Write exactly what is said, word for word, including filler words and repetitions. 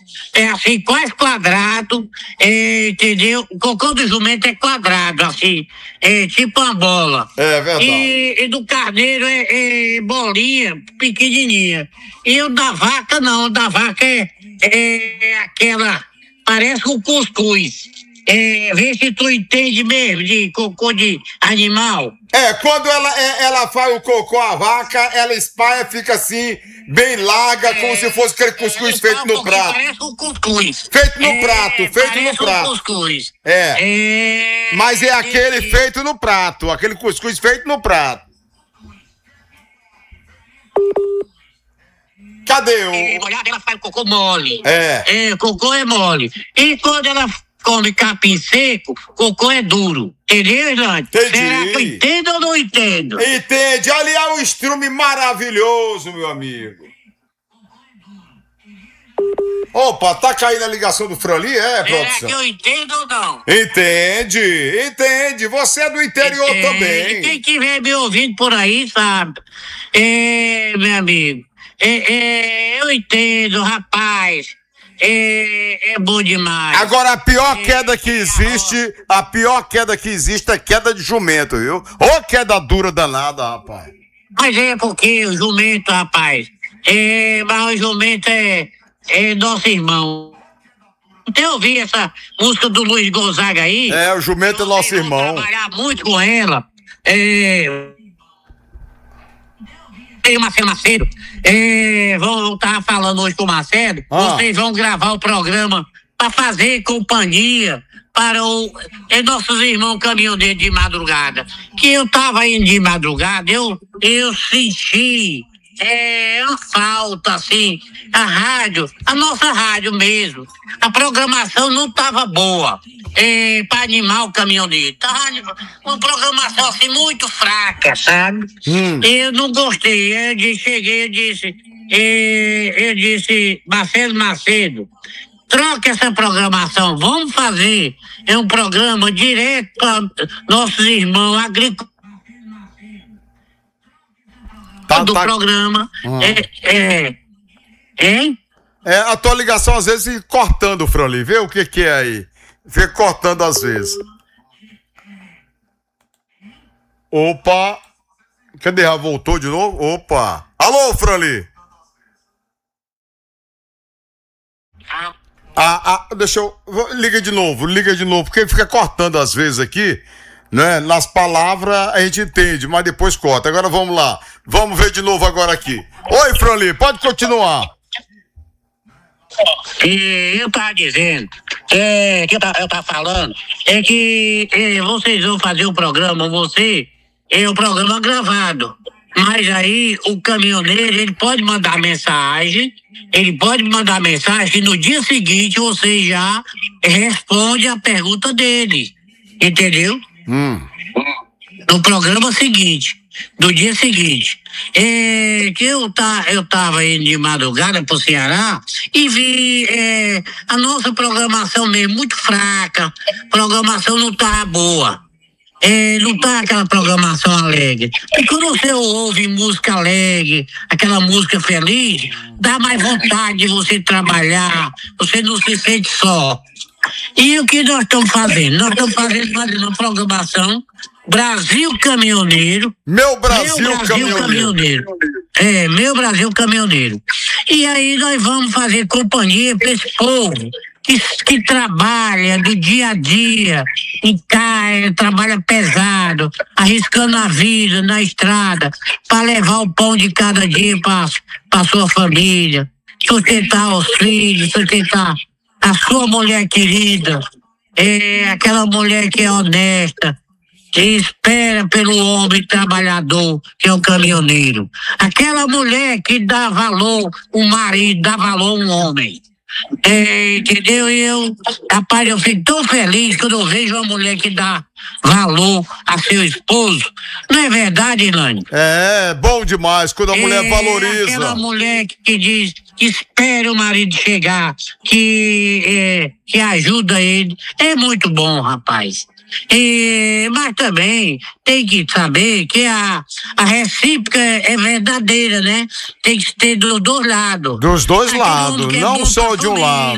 é assim, quase quadrado, é, entendeu? O cocô do jumento é quadrado, assim, é tipo uma bola. É verdade. E, e do carneiro é, é bolinha, pequenininha. E o da vaca não, o da vaca é, é aquela, parece um cuscuz. É, vê se tu entende mesmo de cocô de animal. É, quando ela, é, ela faz o cocô à vaca, ela espalha, fica assim, bem larga, é, como se fosse aquele cuscuz é, feito no prato. Parece um cuscuz. Feito no é, prato, feito no prato. Um cuscuz. É. é. Mas é aquele é, feito no prato, aquele cuscuz feito no prato. Cadê o... É, ela faz cocô mole. É. É, cocô é mole. E quando ela come capim seco, cocô é duro. Entendeu, Irlande? Entendi. Será que eu entendo ou não entendo? Entende. Ali é um estrume maravilhoso, meu amigo. Opa, tá caindo a ligação do Franli, é, produção? Será que eu entendo ou não? Entende, entende. Você é do interior entende. também. Quem estiver me ouvindo por aí, sabe? É, meu amigo, é, é, eu entendo, rapaz. É, é bom demais. Agora, a pior é, queda que existe, a pior queda que existe é queda de jumento, viu? Ô queda dura danada, rapaz. Mas é porque o jumento, rapaz, é, mas o jumento é, é nosso irmão. Você ouviu essa música do Luiz Gonzaga aí? É, o jumento é nosso irmão. Trabalhar muito com ela. É... Tem o Marcelo Macedo. É, vão estar falando hoje com o Marcelo. Ah. Vocês vão gravar o programa para fazer companhia para o, é, nossos irmãos caminhoneiros de madrugada. Que eu tava indo de madrugada, eu, eu senti é, uma falta, assim, a rádio, a nossa rádio mesmo. A programação não tava boa. É, para animar o caminhoneiro. Tá, uma programação assim muito fraca, sabe? Hum. Eu não gostei. Eu disse, cheguei, eu disse, é, eu disse, Marcelo Macedo, troca essa programação, vamos fazer é um programa direto para nossos irmãos agrícolas. Tá, do tá. programa. Hum. É, é, hein? É, a tua ligação às vezes cortando, Franli, vê o que que é aí. Fica cortando às vezes. Opa! Cadê? Já voltou de novo? Opa! Alô, Franli! Ah, ah, deixa eu... Liga de novo, liga de novo, porque fica cortando às vezes aqui, né? Nas palavras a gente entende, mas depois corta. Agora vamos lá. Vamos ver de novo agora aqui. Oi, Franli, pode continuar. E eu tava dizendo, é, que eu tava, eu tava falando, é que é, vocês vão fazer o programa, você, é o programa gravado. Mas aí o caminhoneiro, ele pode mandar mensagem, ele pode mandar mensagem que no dia seguinte você já responde a pergunta dele, entendeu? Hum. No programa seguinte. Do dia seguinte, é, que eu, tá, eu tava indo de madrugada pro Ceará e vi é, a nossa programação mesmo muito fraca, a programação não tá boa, é, não tá aquela programação alegre. E quando você ouve música alegre, aquela música feliz, dá mais vontade de você trabalhar, você não se sente só. E o que nós estamos fazendo? Nós estamos fazendo, fazendo uma programação Brasil Caminhoneiro. Meu Brasil, meu Brasil Caminhoneiro. Caminhoneiro. É, meu Brasil Caminhoneiro. E aí nós vamos fazer companhia para esse povo que, que trabalha do dia a dia, em casa, trabalha pesado, arriscando a vida na estrada, para levar o pão de cada dia para sua família, sustentar os filhos, sustentar a sua mulher querida, é aquela mulher que é honesta, que espera pelo homem trabalhador, que é o caminhoneiro. Aquela mulher que dá valor, o marido dá valor a um homem. É, entendeu? E eu, rapaz, eu fico tão feliz quando eu vejo uma mulher que dá valor a seu esposo. Não é verdade, Ilane? É, bom demais quando a é, mulher valoriza. Aquela mulher que diz que espera o marido chegar, que, é, que ajuda ele. É muito bom, rapaz. E, mas também tem que saber que a, a recíproca é verdadeira, né? Tem que ter dos dois lados. Dos dois lados, não só de um lado.